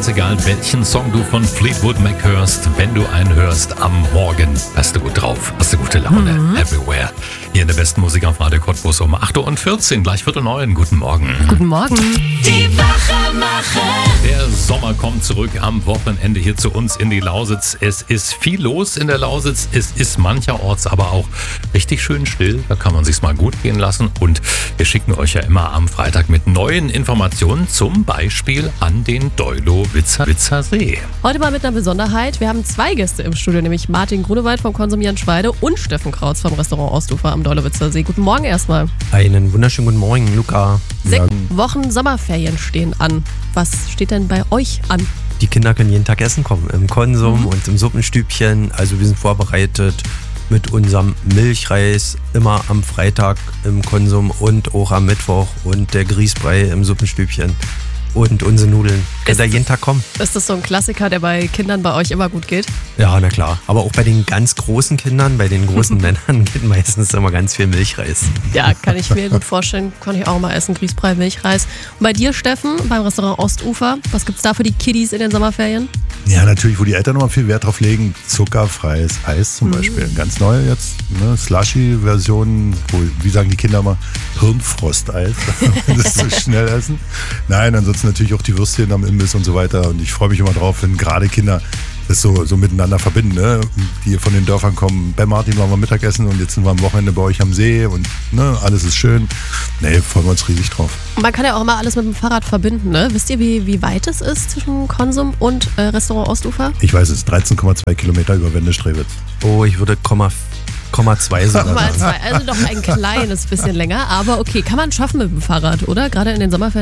egal, welchen Song du von Fleetwood Mac hörst, wenn du einen hörst am Morgen, bist du gut drauf, hast du gute Laune, everywhere. Hier in der besten Musik auf Radio Cottbus um 8.14 Uhr, gleich 8:45 Uhr. Guten Morgen. Guten Morgen. Die Wachemacher. Der Sommer kommt zurück am Wochenende hier zu uns in die Lausitz. Es ist viel los in der Lausitz. Es ist mancherorts aber auch richtig schön still. Da kann man sich's mal gut gehen lassen. Und wir schicken euch ja immer am Freitag mit neuen Informationen, zum Beispiel an den Deulow-Witzer See. Heute mal mit einer Besonderheit. Wir haben 2 Gäste im Studio, nämlich Martin Grunewald vom Konsum Jahn-Schweide und Steffen Krautz vom Restaurant Ostufer am Deulow-Witzer See. Guten Morgen erstmal. Einen wunderschönen guten Morgen, Luca. 6 Wochen Sommerferien stehen an. Was steht denn bei euch an? Die Kinder können jeden Tag essen kommen, im Konsum und im Suppenstübchen. Also wir sind vorbereitet mit unserem Milchreis immer am Freitag im Konsum und auch am Mittwoch und der Grießbrei im Suppenstübchen und unsere Nudeln. Könnt ihr jeden Tag kommen. Ist das so ein Klassiker, der bei Kindern bei euch immer gut geht? Ja, na klar. Aber auch bei den ganz großen Kindern, bei den großen Männern geht meistens immer ganz viel Milchreis. Ja, kann ich mir gut vorstellen. Kann ich auch mal essen. Grießbrei, Milchreis. Und bei dir, Steffen, beim Restaurant Ostufer, was gibt's da für die Kiddies in den Sommerferien? Ja, natürlich, wo die Eltern nochmal viel Wert drauf legen, zuckerfreies Eis zum Beispiel. Ganz neu jetzt, ne? Slushy-Version, wie sagen die Kinder immer, Hirnfrosteis, das so schnell essen. Nein, ansonsten natürlich auch die Würstchen am Imbiss und so weiter. Und ich freue mich immer drauf, wenn gerade Kinder das so miteinander verbinden, ne? Die von den Dörfern kommen. Bei Martin waren wir Mittagessen und jetzt sind wir am Wochenende bei euch am See und ne, alles ist schön. Nee, freuen wir uns riesig drauf. Und man kann ja auch immer alles mit dem Fahrrad verbinden, ne? Wisst ihr, wie weit es ist zwischen Konsum und Restaurant Ostufer? Ich weiß es, 13,2 Kilometer über Wendestrewitz. Oh, ich würde 0,2 sogar sagen. Also doch ein kleines bisschen länger, aber okay, kann man schaffen mit dem Fahrrad, oder? Gerade in den Sommerferien.